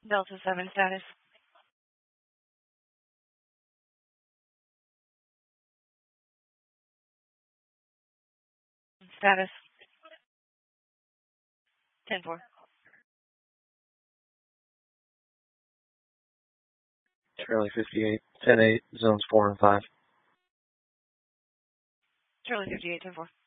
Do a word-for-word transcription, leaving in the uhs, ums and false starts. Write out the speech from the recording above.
Delta seven status. Status. ten four. Charlie fifty-eight, ten eight, zones four and five. Charlie fifty-eight, ten four.